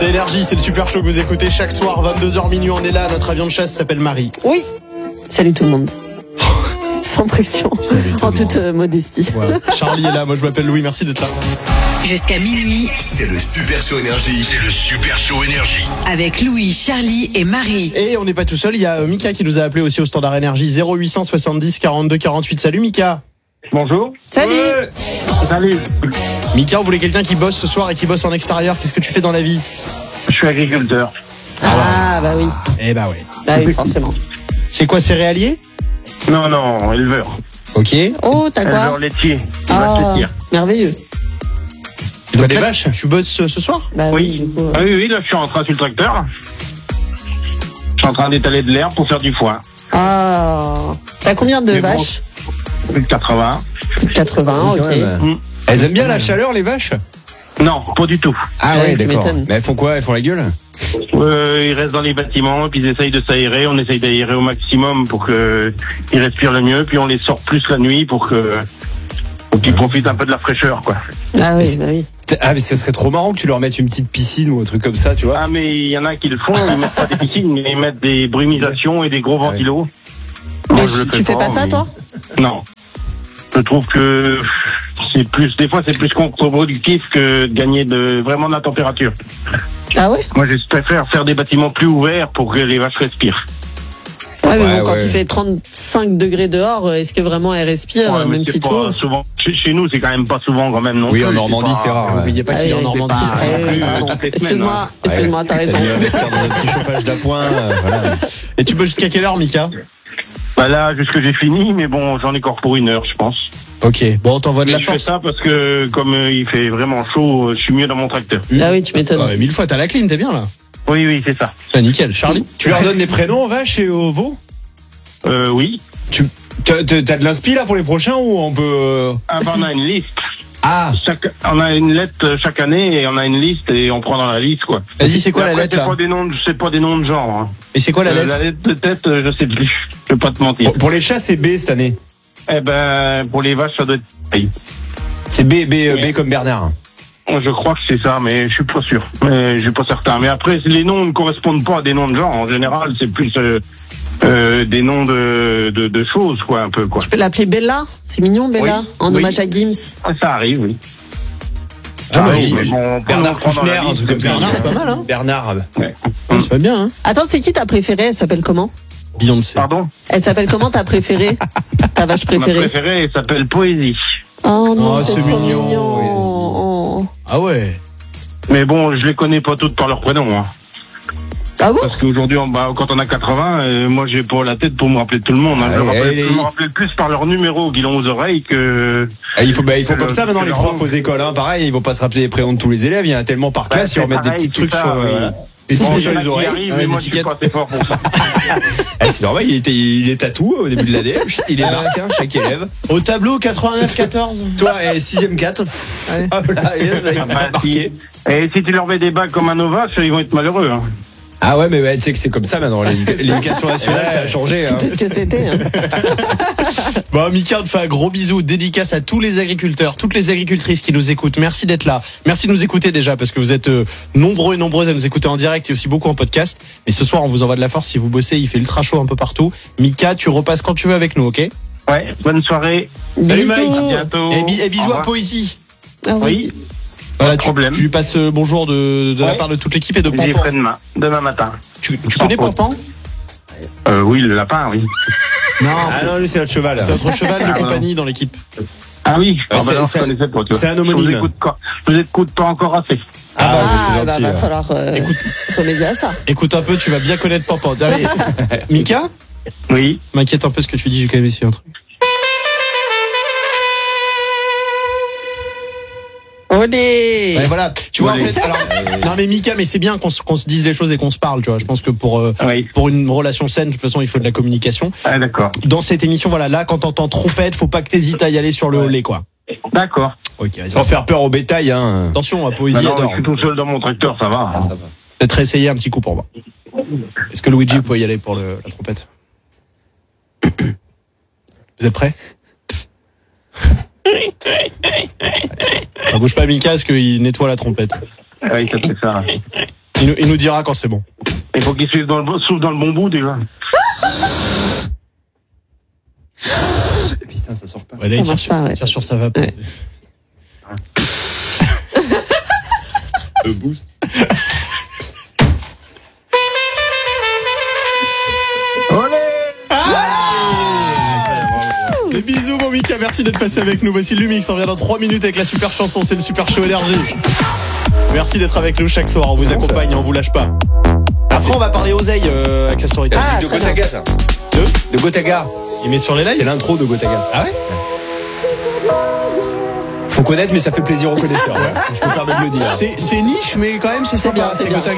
C'est Énergie, c'est le super show que vous écoutez chaque soir, 22h minuit, on est là, notre avion de chasse s'appelle Marie. Oui. Salut tout le monde. Sans pression, en toute modestie. Ouais. Charlie est là, moi je m'appelle Louis, merci d'être là. Jusqu'à minuit, c'est le super show Énergie. C'est le super show Énergie. Avec Louis, Charlie et Marie. Et on n'est pas tout seul, il y a Mika qui nous a appelé aussi au standard Énergie 0870 42 48. Salut Mika. Bonjour. Salut. Ouais. Salut. Mika, on voulait quelqu'un qui bosse ce soir et qui bosse en extérieur. Qu'est-ce que tu fais dans la vie? Je suis agriculteur. Bah oui. Eh bah ouais. Bah oui, forcément. C'est quoi, céréalier? Non, éleveur. Ok. Oh, t'as quoi? Éleveur laitier. Ah, Vache laitière. merveilleux. Tu des vaches? Tu bosses ce soir? Bah Oui. du coup, Oui, là je suis en train sur le tracteur. Je suis en train d'étaler de l'herbe pour faire du foin. Ah. T'as combien de Mais bon, vaches? 80. 80, ok. Elles aiment bien la chaleur, les vaches? Non, pas du tout. Ah Ouais, ouais, tu d'accord. m'étonnes. Mais elles font quoi? Elles font la gueule? Ils restent dans les bâtiments, puis ils essayent de s'aérer. On essaye d'aérer au maximum pour qu'ils respirent le mieux. Puis on les sort plus la nuit pour qu'ils profitent un peu de la fraîcheur, quoi. Ah oui, bah oui. Ah, mais ça serait trop marrant que tu leur mettes une petite piscine ou un truc comme ça, tu vois. Ah, mais il y en a qui le font. Ils mettent pas des piscines, mais ils mettent des brumisations et des gros ventilos. Mais Moi, je le fais tu fais pas ça, mais- toi? Non. Je trouve que des fois c'est plus contre-productif que de gagner vraiment de la température. Ah ouais? Moi, je préfère faire des bâtiments plus ouverts pour que les vaches respirent. Ouais, mais Ouais, bon, quand ouais. il fait 35 degrés dehors, est-ce que vraiment elle respire, Ouais, mais même c'est si pas tout? souvent. Chez nous, c'est quand même pas souvent quand même non Oui, plus. en Normandie, c'est rare. N'oubliez pas qu'il est en Normandie. Ah oui, pardon. toutes les semaines, Excuse-moi, t'as raison. T'as dû investir dans un petit chauffage d'appoint, voilà. Et tu bosses jusqu'à quelle heure, Mika? Bah là, jusque j'ai fini, mais bon, j'en ai encore pour 1 heure, je pense. Ok. Bon, on t'envoie de Mais la je fais force. ça parce que comme il fait vraiment chaud, je suis mieux dans mon tracteur. Ah oui, tu m'étonnes. Ah ouais, 1000 fois, t'as la clim, t'es bien là. Oui, c'est ça. Ah, nickel. Charlie? Tu leur donnes des prénoms aux vaches et aux veaux? Oui. T'as de l'inspi là pour les prochains ou on peut... Ah, bah, on a une liste. Ah, On a une lettre chaque année et on a une liste et on prend dans la liste, quoi. Vas-y, c'est quoi la Après, lettre c'est là? pas des noms de genre. Hein. Et c'est quoi la lettre? La lettre de tête, je sais plus. Je vais pas te mentir. pour les chats, c'est B cette année. Eh ben, pour les vaches, ça doit être pareil. C'est B comme Bernard. Je crois que c'est ça, mais je suis pas sûr. Mais je suis pas certain. Mais après, les noms ne correspondent pas à des noms de genre. En général, c'est plus des noms de choses, quoi, un peu, quoi. Tu peux l'appeler Bella? C'est mignon, Bella? Oui. En Oui. hommage à Gims. Ça arrive, oui. Ah, moi, oui, je dis mais bon, Bernard prendre dans la Kouchner, un liste, truc comme ça. Bernard, c'est pas mal, hein? Bernard. C'est pas bien, hein? Attends, c'est qui ta préférée? Elle s'appelle comment? Beyoncé. Pardon? Elle s'appelle comment ta préférée? Ta vache Ma préférée? préférée, elle s'appelle Poésie. Oh non, Oh, c'est c'est trop mignon. mignon. Oh. Ah ouais. Mais bon, je les connais pas toutes par leur prénom, hein. Ah bon? Parce qu'aujourd'hui, quand on a 80, moi, j'ai pas la tête pour me rappeler de tout le monde. Hein. Ah, Je me rappelle plus par leur numéro qu'ils ont aux oreilles que... Ah, il faut comme ça maintenant que les leur profs nom. aux écoles, hein. Pareil, ils vont pas se rappeler les prénoms de tous les élèves, il y en a tellement par classe, ils c'est remettent des pareil, petits trucs c'est ça, sur oui. les Bon, petits il y sur en a les qui oreilles. arrivent, Ouais, mais les moi, je suis étiquettes. pas assez fort pour ça. Ah, c'est normal, il est tatou au début de l'année, il est marqué, hein, chaque élève. Au tableau 89-14. Toi, 6ème 4. Ouais. Hop là, Ah, bah, marqué. Et si tu leur mets des bagues comme un Nova, ils vont être malheureux. Hein. Ah ouais, mais ouais, tu sais que c'est comme ça maintenant, l'éducation nationale, ça a changé. C'est Hein. plus ce que c'était. Hein. Bon, Mika, on te fait un gros bisou, dédicace à tous les agriculteurs, toutes les agricultrices qui nous écoutent. Merci d'être là. Merci de nous écouter déjà, parce que vous êtes nombreux et nombreuses à nous écouter en direct et aussi beaucoup en podcast. Et ce soir, on vous envoie de la force. Si vous bossez, il fait ultra chaud un peu partout. Mika, tu repasses quand tu veux avec nous, ok? Ouais, bonne soirée. Salut, Bisous. Mike. À bientôt. Et bisous Au à revoir. Poésie. Ah Oui, Voilà, de problème. tu lui passes bonjour de la Ouais. part de toute l'équipe et de j'y Pampan. ferai demain matin. Tu connais Pampan? Oui, le lapin, oui. Non, Ah non, lui, c'est notre cheval. c'est notre cheval de Ah, compagnie dans l'équipe. Ah oui, Ouais, bah non, c'est- je connaissais pas, tu vois. c'est un homonyme. Je vous écoute pas encore assez. Ah, c'est bah, gentil. va falloir remédier à ça. Écoute un peu, tu vas bien connaître Pampan. Allez, Mika, Oui. m'inquiète un peu ce que tu dis, j'ai quand même essayé un truc. Olé. Ouais, voilà, tu vois en Allez. fait. Alors, non mais Mika, mais c'est bien qu'on se dise les choses et qu'on se parle, tu vois. Je pense que pour Oui. une relation saine, de toute façon, il faut de la communication. Ah, d'accord. Dans cette émission, voilà, là, quand t'entends trompette, faut pas que t'hésites à y aller sur le holé, quoi. D'accord. Ok, vas-y. Sans faire peur au bétail, hein. Attention, Poésie Bah non, adore. je suis tout seul dans mon tracteur, ça va. Ah, ça va. Peut-être essayer un petit coup pour moi. Est-ce que Luigi peut y aller pour la trompette? Vous êtes prêts? Bouge pas Mika parce qu'il nettoie la trompette. Oui, ça fait ça. Il nous dira quand c'est bon. Il faut qu'il souffle dans le bon bout déjà. Putain, ça sort pas. Ouais, là, il marche pas, ouais. tire sur sa vape. Ouais. Boost. Des bisous mon Mika, merci d'être passé avec nous. Voici Lumix, on revient dans 3 minutes avec la super chanson, c'est le Super Show Énergie. Merci d'être avec nous chaque soir, on vous accompagne et on vous lâche pas. Après on va parler oseille avec la story time. C'est de Gotaga ça. De Gotaga. Il met sur les lives. C'est l'intro de Gotaga. Ah ouais. Faut connaître mais ça fait plaisir aux connaisseurs. Ouais. Je peux me permettre de le dire. C'est niche mais quand même c'est sympa. bien, c'est bien. Gotaga.